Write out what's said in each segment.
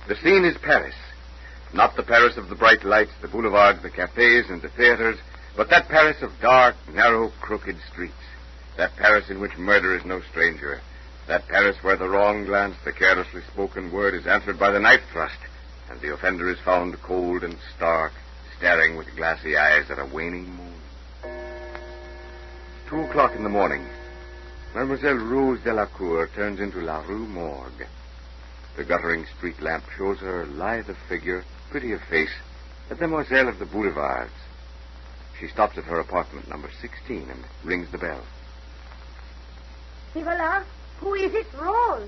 The scene is Paris. Not the Paris of the bright lights, the boulevards, the cafes, and the theaters, but that Paris of dark, narrow, crooked streets. That Paris in which murder is no stranger. That Paris where the wrong glance, the carelessly spoken word is answered by the knife thrust, and the offender is found cold and stark, staring with glassy eyes at a waning moon. 2 o'clock in the morning. Mademoiselle Rose Delacour turns into La Rue Morgue. The guttering street lamp shows her lithe of figure, pretty of face, a demoiselle of the boulevards. She stops at her apartment, number 16, and rings the bell. Et voilà. Who is it? Rose.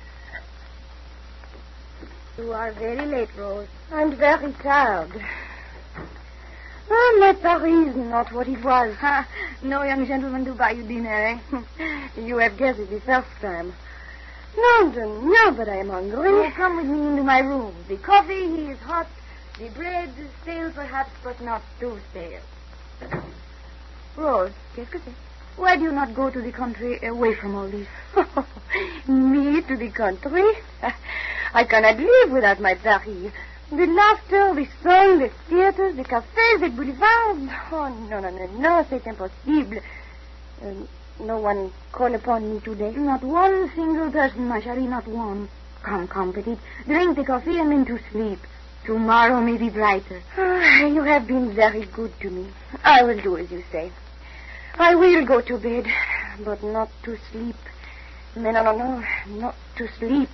You are very late, Rose. I'm very tired. Oh, my Paris is not what it was. No young gentleman to buy you dinner, eh? You have guessed it the first time. No, but I am hungry. Oh, come with me into my room. The coffee is hot. The bread stale, perhaps, but not too stale. Rose, qu'est-ce que c'est? Why do you not go to the country away from all this? Me to the country? I cannot live without my Paris. The laughter, the song, the theaters, the cafes, the boulevards. Oh, no, c'est impossible. No one call upon me today. Not one single person, ma chérie, not one. Come, petite. Drink the coffee and then to sleep. Tomorrow may be brighter. You have been very good to me. I will do as you say. I will go to bed, but not to sleep. No, not to sleep.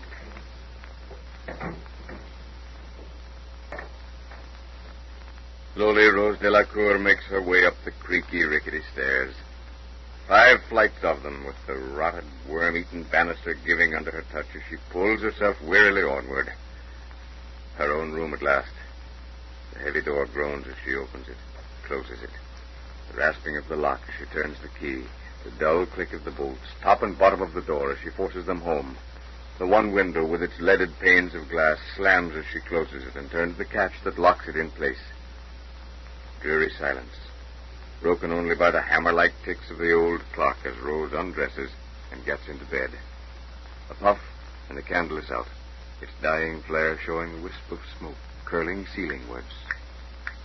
Slowly, Rose Delacour makes her way up the creaky, rickety stairs. 5 flights of them, with the rotted, worm-eaten banister giving under her touch as she pulls herself wearily onward. Her own room at last. The heavy door groans as she opens it, closes it. The rasping of the lock as she turns the key, the dull click of the bolts, top and bottom of the door as she forces them home. The one window with its leaded panes of glass slams as she closes it and turns the catch that locks it in place. Dreary silence, broken only by the hammer-like ticks of the old clock as Rose undresses and gets into bed. A puff, and the candle is out, its dying flare showing a wisp of smoke curling ceilingwards.